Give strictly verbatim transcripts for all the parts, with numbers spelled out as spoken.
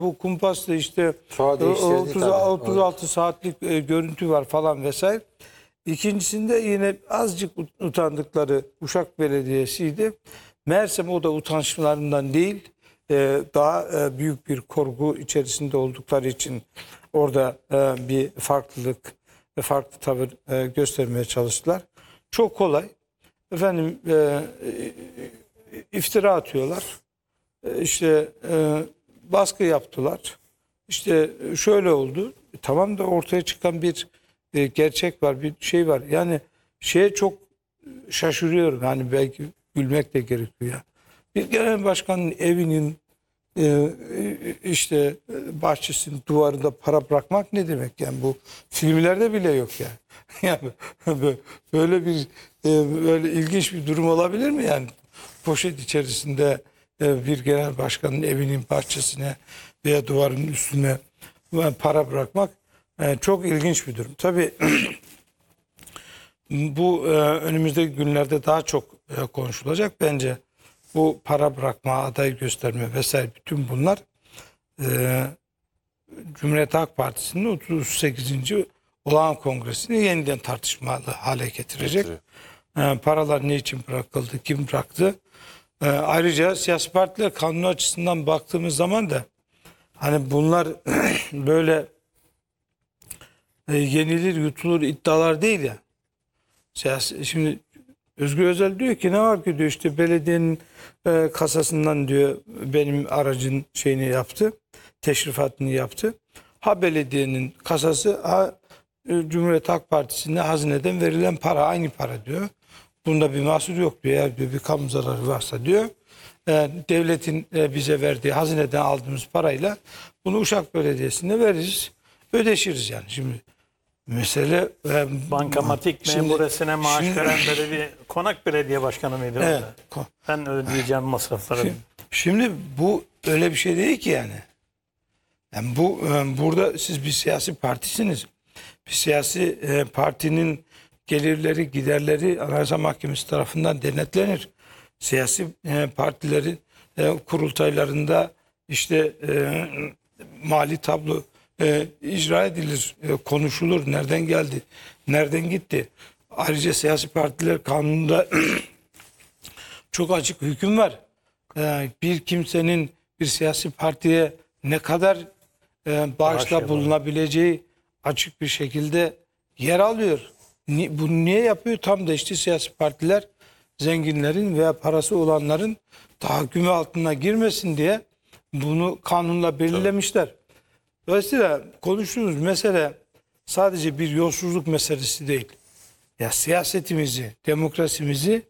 Bu kumpasla işte Sonra değiştirdi otuz, tabii. otuz altı saatlik e, görüntü var falan vesaire. İkincisinde yine azıcık utandıkları Uşak Belediyesi'ydi. Meğersem o da utançlarından değil, e, daha e, büyük bir korku içerisinde oldukları için orada e, bir farklılık ve farklı tavır e, göstermeye çalıştılar. Çok kolay. Efendim e, iftira atıyorlar. E, işte e, baskı yaptılar. İşte şöyle oldu. Tamam da ortaya çıkan bir e, gerçek var, bir şey var. Yani şeye çok şaşırıyorum. Yani belki gülmek de gerekiyor ya. Bir genel başkanın evinin e, işte bahçesinin duvarında para bırakmak ne demek yani, bu filmlerde bile yok yani. Yani böyle bir e, böyle ilginç bir durum olabilir mi yani? Poşet içerisinde e, bir genel başkanın evinin bahçesine veya duvarın üstüne para bırakmak e, çok ilginç bir durum. Tabii bu e, önümüzdeki günlerde daha çok e, konuşulacak. Bence bu para bırakma, aday gösterme vesaire, bütün bunlar e, Cumhuriyet Halk Partisi'nin otuz sekizinci olağan kongresini yeniden tartışmalı hale getirecek. E, paralar ne için bırakıldı, kim bıraktı? E, ayrıca siyasi partiler kanunu açısından baktığımız zaman da hani bunlar böyle e, yenilir yutulur iddialar değil ya. Siyasi, şimdi Özgür Özel diyor ki ne var ki diyor, işte belediyenin e, kasasından diyor benim aracın şeyini yaptı, teşrifatını yaptı. Ha belediyenin kasası, ha e, Cumhuriyet Halk Partisi'ne hazineden verilen para aynı para diyor. Bunda bir mahsur yok diyor. Eğer diyor bir kamu zararı varsa diyor, e, devletin e, bize verdiği hazineden aldığımız parayla bunu Uşak Belediyesi'ne veririz, ödeşiriz yani. Şimdi mesele e, bankamatik şimdi, memuresine maaş şimdi, veren belediye, Konak Belediye Başkanı mıydı? Evet. Orada? Ben ödeyeceğim masrafları. Şimdi, şimdi bu öyle bir şey değil ki yani. Yani bu e, burada siz bir siyasi partisiniz. Bir siyasi e, partinin gelirleri, giderleri Anayasa Mahkemesi tarafından denetlenir. Siyasi e, partilerin e, kurultaylarında işte e, mali tablo e, icra edilir, e, konuşulur. Nereden geldi, nereden gitti? Ayrıca siyasi partiler kanununda çok açık hüküm var. E, bir kimsenin bir siyasi partiye ne kadar e, bağışta bulunabileceği açık bir şekilde yer alıyor. Ni, bunu niye yapıyor? Tam da işte siyasi partiler zenginlerin veya parası olanların tahakkümü altına girmesin diye bunu kanunla belirlemişler. Dolayısıyla konuştuğumuz mesele sadece bir yolsuzluk meselesi değil. Ya siyasetimizi, demokrasimizi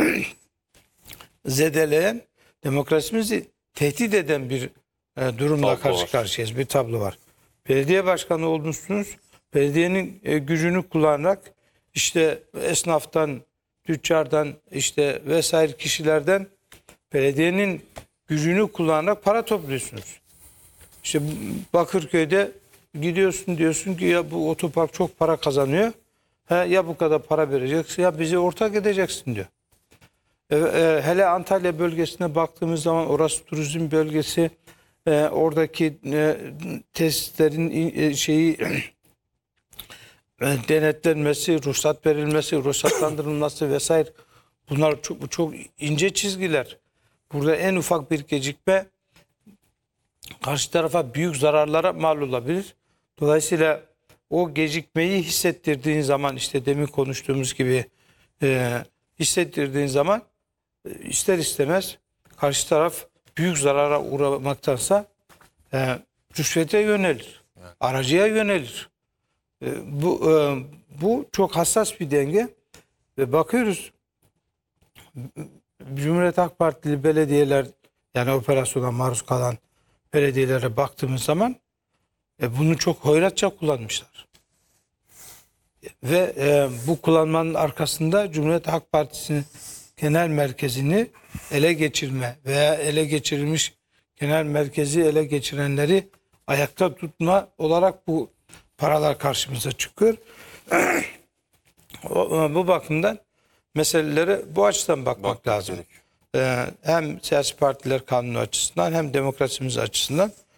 zedeleyen, demokrasimizi tehdit eden bir e, durumla tablo karşı var. karşıyayız. Bir tablo var. Belediye başkanı olmuşsunuz. Belediyenin e, gücünü kullanarak işte esnaftan, tüccardan, işte vesaire kişilerden belediyenin gücünü kullanarak para topluyorsunuz. İşte Bakırköy'de gidiyorsun, diyorsun ki ya bu otopark çok para kazanıyor. He, ya bu kadar para vereceksin ya bizi ortak edeceksin diyor. E, e, hele Antalya bölgesine baktığımız zaman orası turizm bölgesi. E, oradaki e, tesislerin e, şeyi e, denetlenmesi, ruhsat verilmesi, ruhsatlandırılması vesaire, bunlar çok çok ince çizgiler. Burada en ufak bir gecikme karşı tarafa büyük zararlara mal olabilir. Dolayısıyla o gecikmeyi hissettirdiğin zaman, işte demin konuştuğumuz gibi e, hissettirdiğin zaman e, ister istemez karşı taraf büyük zarara uğramaktansa e, rüşvete yönelir, aracıya yönelir. E, bu e, bu çok hassas bir denge ve bakıyoruz Cumhuriyet Halk Partili belediyeler, yani operasyona maruz kalan belediyelere baktığımız zaman e, bunu çok hoyratça kullanmışlar. Ve e, bu kullanmanın arkasında Cumhuriyet Halk Partisi'nin genel merkezini ele geçirme veya ele geçirilmiş genel merkezi ele geçirenleri ayakta tutma olarak bu paralar karşımıza çıkıyor. o, bu bakımdan meselelere bu açıdan bakmak Bakmak lazım. gerekiyor. Ee, hem siyasi partiler kanunu açısından hem demokrasimiz açısından.